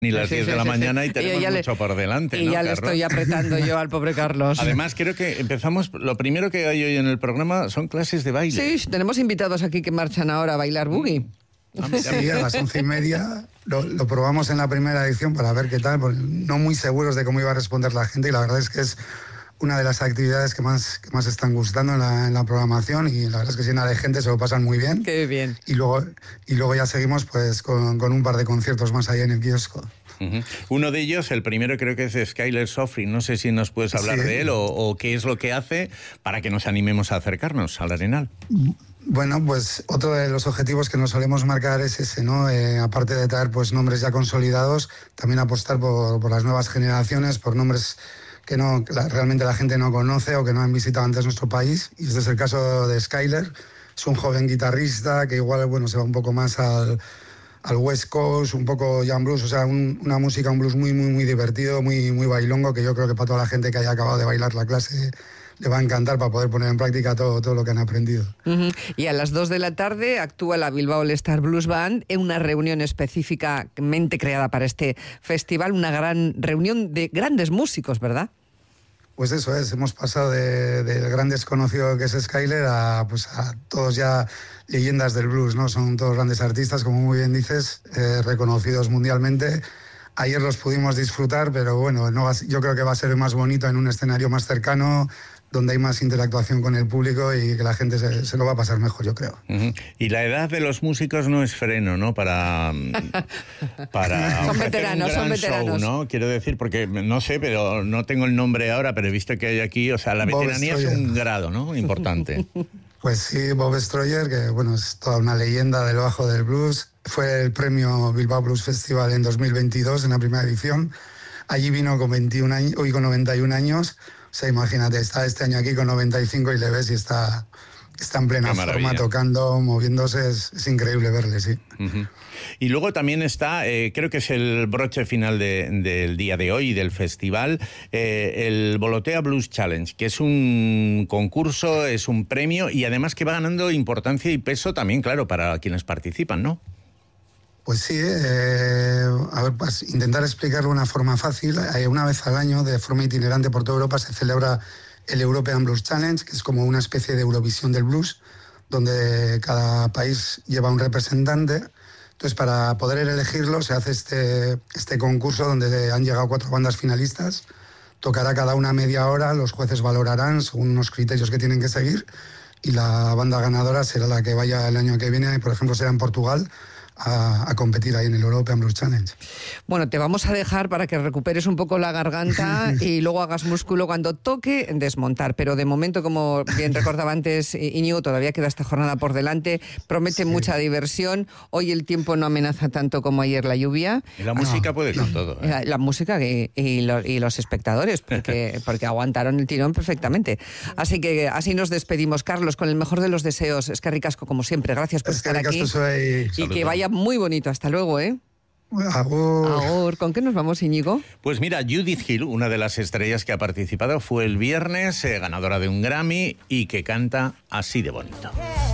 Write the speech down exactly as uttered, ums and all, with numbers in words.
Ni las sí, diez sí, de la sí, mañana sí. y tenemos y ya mucho le, por delante, Y ¿no, ya le Carlos? estoy apretando yo al pobre Carlos. Además, creo que empezamos, lo primero que hay hoy en el programa son clases de baile. Sí, tenemos invitados aquí que marchan ahora a bailar boogie. Ah, mira, Sí, a las once y media lo, lo probamos en la primera edición para ver qué tal, porque no muy seguros de cómo iba a responder la gente y la verdad es que es una de las actividades que más, que más están gustando en la, en la programación y la verdad es que llena de gente, se lo pasan muy bien. Qué bien. Y luego, y luego ya seguimos pues con, con un par de conciertos más allá en el kiosco. Uh-huh. Uno de ellos, el primero creo que es Skyler Sofri, no sé si nos puedes hablar Sí. de él o, o qué es lo que hace para que nos animemos a acercarnos al Arenal. Bueno, pues otro de los objetivos que nos solemos marcar es ese, ¿no? Eh, aparte de traer pues nombres ya consolidados, también apostar por, por las nuevas generaciones, por nombres que no que la, realmente la gente no conoce o que no han visitado antes nuestro país. Y este es el caso de Skyler. Es un joven guitarrista que igual bueno se va un poco más al, al West Coast, un poco jam blues, o sea, un, una música, un blues muy, muy, muy divertido, muy, muy bailongo, que yo creo que para toda la gente que haya acabado de bailar la clase le va a encantar para poder poner en práctica todo, todo lo que han aprendido. Uh-huh. Y a las dos de la tarde actúa la Bilbao All Star Blues Band en una reunión específicamente creada para este festival, una gran reunión de grandes músicos, ¿verdad? Pues eso es, hemos pasado del de, de gran desconocido que es Skyler a, pues a todos ya leyendas del blues, ¿no? Son todos grandes artistas, como muy bien dices, eh, reconocidos mundialmente. Ayer los pudimos disfrutar, pero bueno, no va, yo creo que va a ser más bonito en un escenario más cercano, donde hay más interactuación con el público y que la gente se, se lo va a pasar mejor, yo creo. Uh-huh. Y la edad de los músicos no es freno, ¿no? Para, para son ofrecer veteranos, un gran son veteranos. show, ¿no? Quiero decir, porque no sé, pero no tengo el nombre ahora, pero he visto que hay aquí, o sea, la Bob veteranía es un grado, ¿no? Importante. Pues sí, Bob Stroyer, que bueno, es toda una leyenda del bajo del blues, fue el premio Bilbao Blues Festival en dos mil veintidós, en la primera edición. Allí vino con veintiún años, hoy con noventa y un años. O sea, imagínate, está este año aquí con noventa y cinco y le ves y está, está en plena forma, tocando, moviéndose, es, es increíble verle, sí. Uh-huh. Y luego también está, eh, creo que es el broche final de, del día de hoy, del festival, eh, el Volotea Blues Challenge, que es un concurso, es un premio y además que va ganando importancia y peso también, claro, para quienes participan, ¿no? Pues sí, eh, a ver, pues intentar explicarlo de una forma fácil. Eh, una vez al año, de forma itinerante por toda Europa, se celebra el European Blues Challenge, que es como una especie de Eurovisión del blues, donde cada país lleva un representante. Entonces, para poder elegirlo, se hace este, este concurso donde han llegado cuatro bandas finalistas. Tocará cada una media hora, los jueces valorarán según unos criterios que tienen que seguir, y la banda ganadora será la que vaya el año que viene, por ejemplo, será en Portugal, A, a competir ahí en el European Blues Challenge. Bueno, te vamos a dejar para que recuperes un poco la garganta y luego hagas músculo cuando toque desmontar, pero de momento, como bien recordaba antes Íñigo, todavía queda esta jornada por delante, promete sí. mucha diversión. Hoy el tiempo no amenaza tanto como ayer la lluvia. Y la música no, puede con todo. ¿eh? La, la música y, y, lo, y los espectadores, porque, porque aguantaron el tirón perfectamente. Así que así nos despedimos, Carlos, con el mejor de los deseos. Es que ricasco, como siempre. Gracias por es estar aquí. Soy... Y que vaya muy bonito. Hasta luego, ¿eh? Agur. Agur. ¿Con qué nos vamos, Íñigo? Pues mira, Judith Hill, una de las estrellas que ha participado, fue el viernes eh, ganadora de un Grammy y que canta así de bonito.